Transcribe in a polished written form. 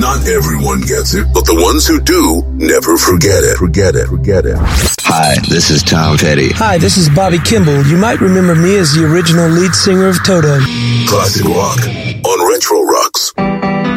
Not everyone gets it, but the ones who do never forget it. Forget it. Hi, this is Tom Petty. Hi, this is Bobby Kimball. You might remember me as the original lead singer of Toto. Classic rock on Retro Rock.